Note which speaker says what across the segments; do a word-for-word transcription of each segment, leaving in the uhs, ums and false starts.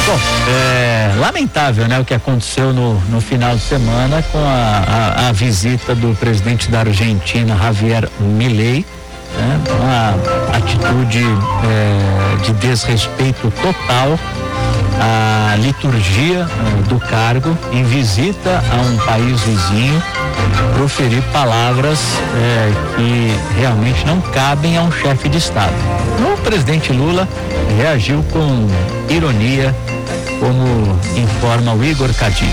Speaker 1: Bom, é lamentável, né, o que aconteceu no, no final de semana com a, a, a visita do presidente da Argentina, Javier Milei, né, uma atitude é, de desrespeito total à liturgia é, do cargo, em visita a um país vizinho, proferir palavras é, que realmente não cabem a um chefe de Estado. O presidente Lula reagiu com ironia, como informa o Igor Cadilho.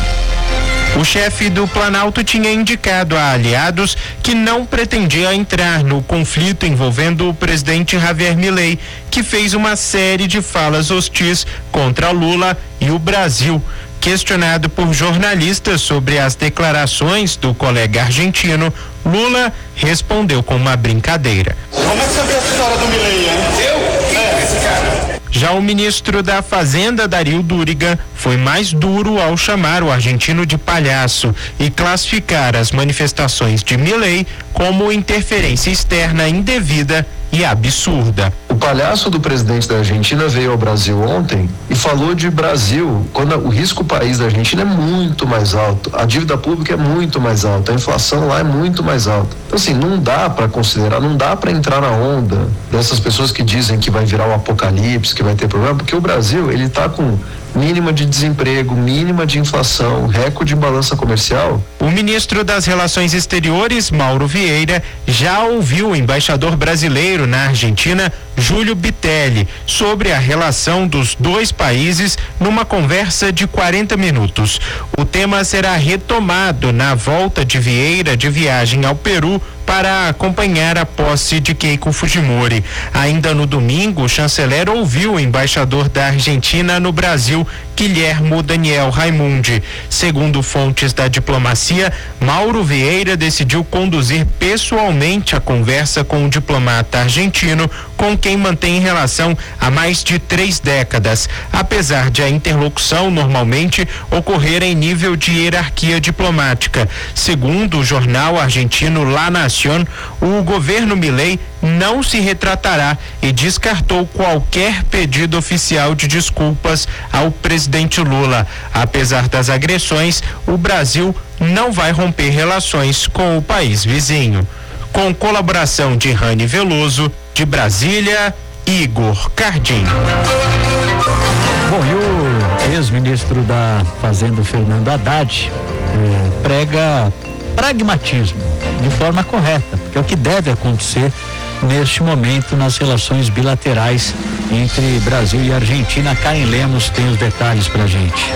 Speaker 2: O chefe do Planalto tinha indicado a aliados que não pretendia entrar no conflito envolvendo o presidente Javier Milei, que fez uma série de falas hostis contra Lula e o Brasil. Questionado por jornalistas sobre as declarações do colega argentino, Lula respondeu com uma brincadeira.
Speaker 3: Como é que você vê a história do Milei, hein? Eu? É, esse cara.
Speaker 2: Já o ministro da Fazenda, Dario Duriga, foi mais duro ao chamar o argentino de palhaço e classificar as manifestações de Milei como interferência externa indevida e absurda.
Speaker 4: O palhaço do presidente da Argentina veio ao Brasil ontem e falou de Brasil, quando o risco país da Argentina é muito mais alto, a dívida pública é muito mais alta, a inflação lá é muito mais alta. Então assim, não dá para considerar, não dá para entrar na onda dessas pessoas que dizem que vai virar um apocalipse, que vai ter problema, porque o Brasil, ele tá com mínima de desemprego, mínima de inflação, recorde de balança comercial.
Speaker 2: O ministro das Relações Exteriores, Mauro Vieira, já ouviu o embaixador brasileiro na Argentina, Júlio Bitelli, sobre a relação dos dois países numa conversa de quarenta minutos. O tema será retomado na volta de Vieira de viagem ao Peru para acompanhar a posse de Keiko Fujimori. Ainda no domingo, o chanceler ouviu o embaixador da Argentina no Brasil, Guilhermo Daniel Raimundi. Segundo fontes da diplomacia, Mauro Vieira decidiu conduzir pessoalmente a conversa com o diplomata argentino, com quem mantém relação há mais de três décadas, apesar de a interlocução normalmente ocorrer em nível de hierarquia diplomática. Segundo o jornal argentino La Nación, o governo Milei não se retratará e descartou qualquer pedido oficial de desculpas ao presidente Lula. Apesar das agressões, o Brasil não vai romper relações com o país vizinho. Com colaboração de Rani Veloso, de Brasília, Igor Cardim.
Speaker 1: Bom, e o ex-ministro da Fazenda, Fernando Haddad, eh, prega pragmatismo de forma correta, porque é o que deve acontecer neste momento nas relações bilaterais entre Brasil e Argentina. Karen Lemos tem os detalhes pra gente.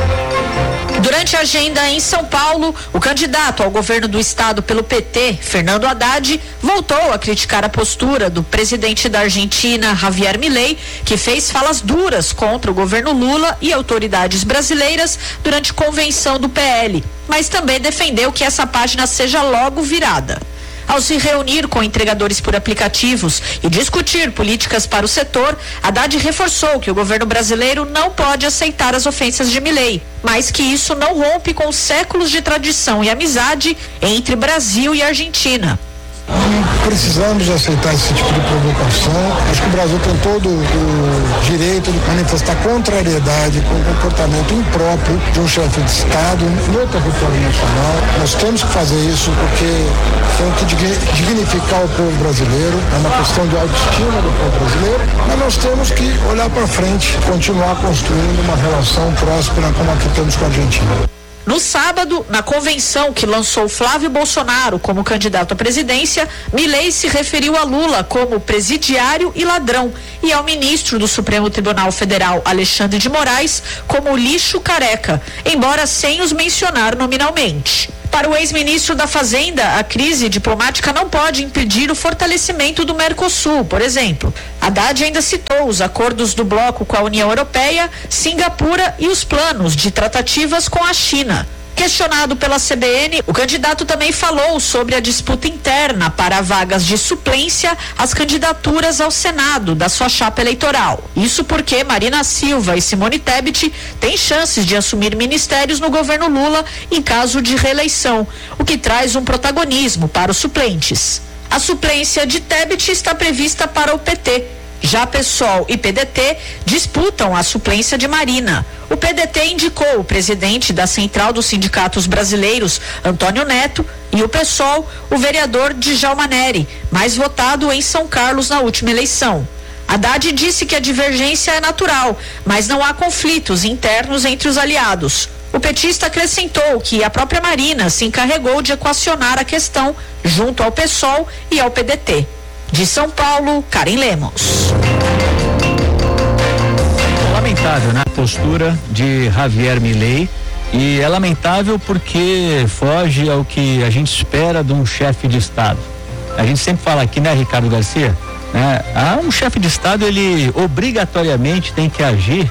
Speaker 5: Durante a agenda em São Paulo, o candidato ao governo do estado pelo P T, Fernando Haddad, voltou a criticar a postura do presidente da Argentina, Javier Milei, que fez falas duras contra o governo Lula e autoridades brasileiras durante convenção do P L, mas também defendeu que essa página seja logo virada. Ao se reunir com entregadores por aplicativos e discutir políticas para o setor, Haddad reforçou que o governo brasileiro não pode aceitar as ofensas de Milei, mas que isso não rompe com séculos de tradição e amizade entre Brasil e Argentina.
Speaker 6: Não precisamos aceitar esse tipo de provocação. Acho que o Brasil tem todo o direito de manifestar contrariedade com o comportamento impróprio de um chefe de Estado no território nacional. Nós temos que fazer isso porque tem que dignificar o povo brasileiro, é uma questão de autoestima do povo brasileiro, mas nós temos que olhar para frente, continuar construindo uma relação próspera como a que temos com a Argentina.
Speaker 5: No sábado, na convenção que lançou Flávio Bolsonaro como candidato à presidência, Milei se referiu a Lula como presidiário e ladrão e ao ministro do Supremo Tribunal Federal, Alexandre de Moraes, como lixo careca, embora sem os mencionar nominalmente. Para o ex-ministro da Fazenda, a crise diplomática não pode impedir o fortalecimento do Mercosul, por exemplo. Haddad ainda citou os acordos do bloco com a União Europeia, Singapura e os planos de tratativas com a China. Questionado pela C B N, o candidato também falou sobre a disputa interna para vagas de suplência às candidaturas ao Senado da sua chapa eleitoral. Isso porque Marina Silva e Simone Tebet têm chances de assumir ministérios no governo Lula em caso de reeleição, o que traz um protagonismo para os suplentes. A suplência de Tebet está prevista para o P T. Já PSOL e P D T disputam a suplência de Marina. O P D T indicou o presidente da Central dos Sindicatos Brasileiros, Antônio Neto, e o PSOL, o vereador Djalma Neri, mais votado em São Carlos na última eleição. Haddad disse que a divergência é natural, mas não há conflitos internos entre os aliados. O petista acrescentou que a própria Marina se encarregou de equacionar a questão junto ao PSOL e ao P D T. De São Paulo, Karen Lemos.
Speaker 1: Lamentável, né? A postura de Javier Milei, e é lamentável porque foge ao que a gente espera de um chefe de Estado. A gente sempre fala aqui, né, Ricardo Garcia? Né? Ah, um chefe de Estado, ele obrigatoriamente tem que agir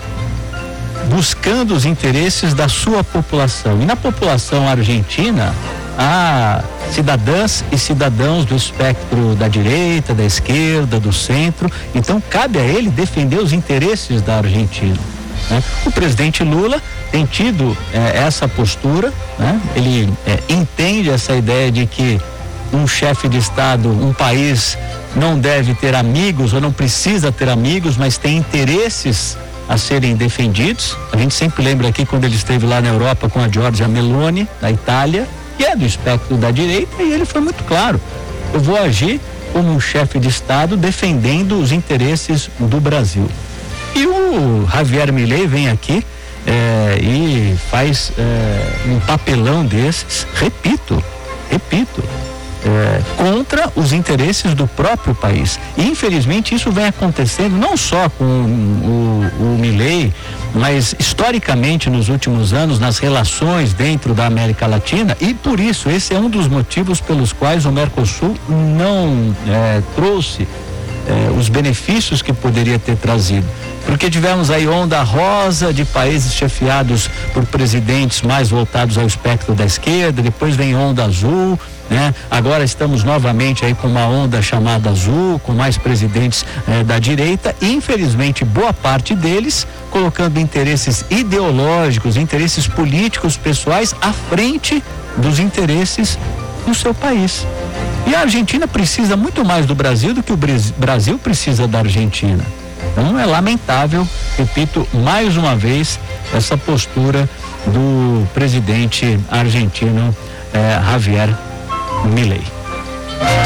Speaker 1: buscando os interesses da sua população. E na população argentina, há cidadãs e cidadãos do espectro da direita, da esquerda, do centro. Então cabe a ele defender os interesses da Argentina, né? O presidente Lula tem tido eh, essa postura, né? Ele eh, entende essa ideia de que um chefe de Estado, um país não deve ter amigos ou não precisa ter amigos, mas tem interesses a serem defendidos. A gente sempre lembra aqui quando ele esteve lá na Europa com a Giorgia Meloni, na Itália, que é do espectro da direita, e ele foi muito claro: eu vou agir como um chefe de Estado defendendo os interesses do Brasil. E o Javier Milei vem aqui eh, e faz eh, um papelão desses, repito, repito, É, contra os interesses do próprio país. E infelizmente isso vem acontecendo não só com o, o, o Milei, mas historicamente nos últimos anos nas relações dentro da América Latina, e por isso esse é um dos motivos pelos quais o Mercosul não é, trouxe é, os benefícios que poderia ter trazido. Porque tivemos aí onda rosa de países chefiados por presidentes mais voltados ao espectro da esquerda, depois vem onda azul, né? Agora estamos novamente aí com uma onda chamada azul, com mais presidentes eh, da direita, e infelizmente boa parte deles colocando interesses ideológicos, interesses políticos pessoais à frente dos interesses do seu país. E a Argentina precisa muito mais do Brasil do que o Brasil precisa da Argentina. Então é lamentável, repito mais uma vez, essa postura do presidente argentino eh, Javier Milei.